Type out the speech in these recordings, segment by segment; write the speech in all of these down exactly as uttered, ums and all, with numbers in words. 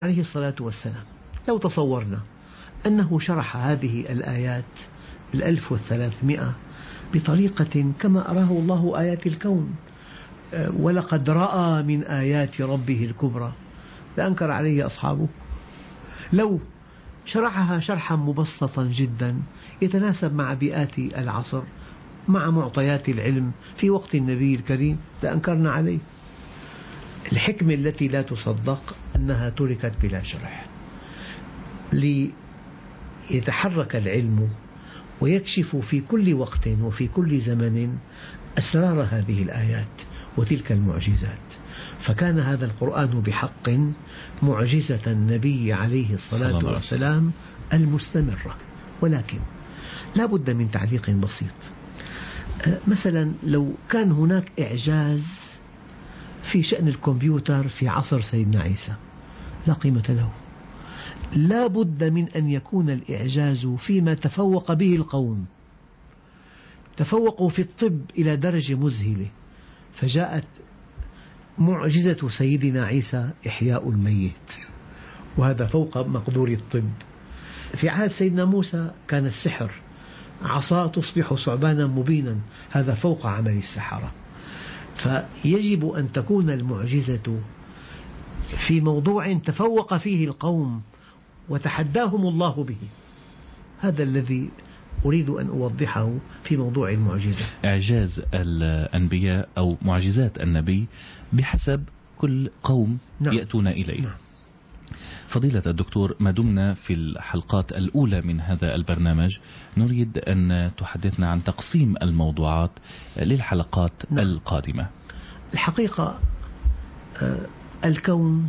عليه الصلاة والسلام لو تصورنا أنه شرح هذه الآيات الألف والثلاثمائة بطريقة كما أراه الله آيات الكون، ولقد رأى من آيات ربه الكبرى، لأنكر عليه أصحابه. لو شرحها شرحا مبسطا جدا يتناسب مع بيئات العصر مع معطيات العلم في وقت النبي الكريم لأنكرنا عليه. الحكمة التي لا تصدق أنها تركت بلا شرح ليتحرك العلم ويكشف في كل وقت وفي كل زمن أسرار هذه الآيات وتلك المعجزات. فكان هذا القرآن بحق معجزة النبي عليه الصلاة والسلام المستمرة. ولكن لا بد من تعليق بسيط. مثلا لو كان هناك إعجاز في شأن الكمبيوتر في عصر سيدنا عيسى لا قيمة له. لا بد من أن يكون الإعجاز فيما تفوق به القوم. تفوقوا في الطب إلى درجة مذهلة، فجاءت معجزة سيدنا عيسى إحياء الميت، وهذا فوق مقدور الطب. في عهد سيدنا موسى كان السحر، عصا تصبح ثعبانا مبينا، هذا فوق عمل السحرة. فيجب أن تكون المعجزة في موضوع تفوق فيه القوم وتحداهم الله به. هذا الذي أريد أن أوضحه في موضوع المعجزة. إعجاز الأنبياء أو معجزات النبي بحسب كل قوم نعم. يأتون إليه نعم. فضيلة الدكتور، ما دمنا في الحلقات الأولى من هذا البرنامج نريد أن تحدثنا عن تقسيم الموضوعات للحلقات نعم. القادمة. الحقيقة الكون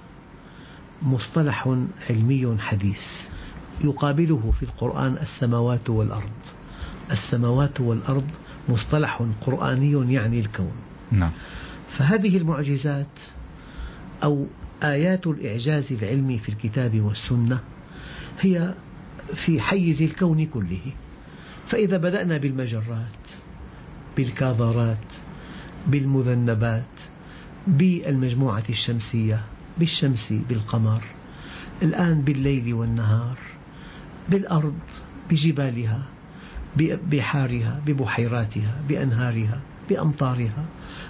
مصطلح علمي حديث يقابله في القرآن السماوات والأرض. السماوات والأرض مصطلح قرآني يعني الكون نعم. فهذه المعجزات أو آيات الإعجاز العلمي في الكتاب والسنة هي في حيز الكون كله. فإذا بدأنا بالمجرات، بالكاظرات، بالمذنبات، بالمجموعة الشمسية، بالشمس، بالقمر، الآن بالليل والنهار، بالأرض، بجبالها، ببحارها، ببحيراتها، بأنهارها، بأمطارها،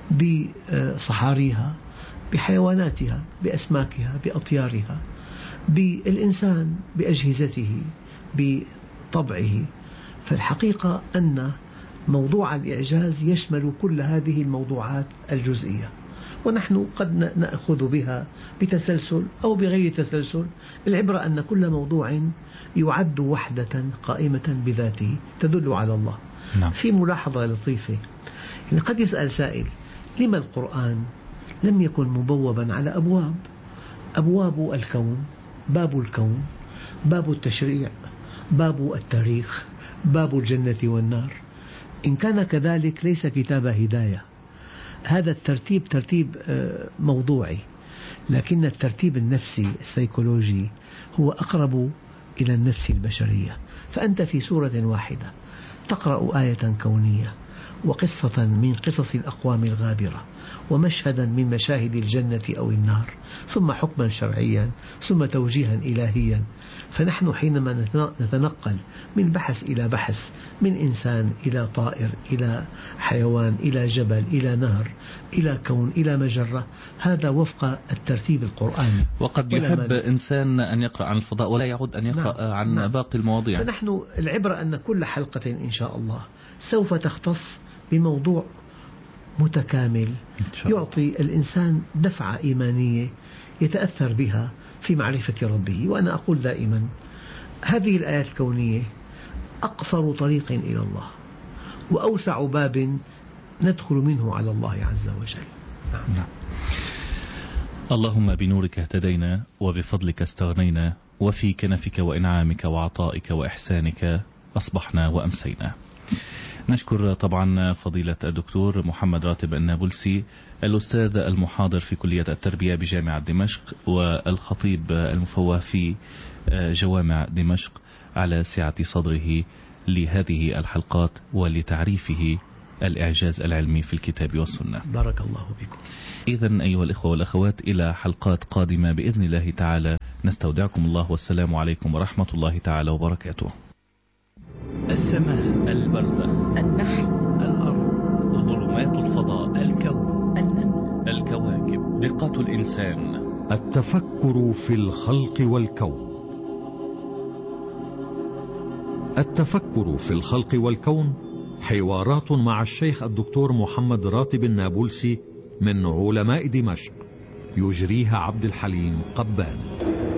بصحاريها، بحيواناتها، بأسماكها، بأطيارها، بالإنسان، بأجهزته، بطبعه. فالحقيقة أن موضوع الإعجاز يشمل كل هذه الموضوعات الجزئية، ونحن قد نأخذ بها بتسلسل أو بغير تسلسل. العبرة أن كل موضوع يعد وحدة قائمة بذاته تدل على الله نعم. في ملاحظة لطيفة، يعني قد يسأل سائل: لما القرآن لم يكن مبوبا على أبواب؟ أبواب الكون، باب الكون، باب التشريع، باب التاريخ، باب الجنة والنار. إن كان كذلك ليس كتاب هداية. هذا الترتيب ترتيب موضوعي، لكن الترتيب النفسي السيكولوجي هو أقرب إلى النفس البشرية. فأنت في سورة واحدة تقرأ آية كونية وقصة من قصص الأقوام الغابرة ومشهدا من مشاهد الجنة أو النار، ثم حكما شرعيا، ثم توجيها إلهيا. فنحن حينما نتنقل من بحث إلى بحث، من إنسان إلى طائر إلى حيوان إلى جبل إلى نهر إلى كون إلى مجرة، هذا وفق الترتيب القرآني. وقد يحب إنسان أن يقرأ عن الفضاء ولا يعود أن يقرأ نعم. عن نعم. باقي المواضيع. فنحن العبرة أن كل حلقة إن شاء الله سوف تختص بموضوع متكامل يعطي الإنسان دفعة إيمانية يتأثر بها في معرفة ربه. وأنا أقول دائما هذه الآيات الكونية أقصر طريق إلى الله وأوسع باب ندخل منه على الله عز وجل. نعم. نعم. اللهم بنورك اهتدينا وبفضلك استغنينا وفي كنفك وإنعامك وعطائك وإحسانك أصبحنا وأمسينا. نشكر طبعا فضيلة الدكتور محمد راتب النابلسي، الأستاذ المحاضر في كلية التربية بجامعة دمشق والخطيب المفوه في جوامع دمشق، على سعة صدره لهذه الحلقات ولتعريفه الإعجاز العلمي في الكتاب والسنة. بارك الله بكم. إذن أيها الإخوة والأخوات، إلى حلقات قادمة بإذن الله تعالى، نستودعكم الله والسلام عليكم ورحمة الله تعالى وبركاته. السماء، البرزخ، النحل، الأرض، ظلمات الفضاء، الكون، النمل، الكواكب، دقة الإنسان، التفكر في الخلق والكون. التفكر في الخلق والكون حوارات مع الشيخ الدكتور محمد راتب النابلسي من علماء دمشق، يجريها عبد الحليم قبان.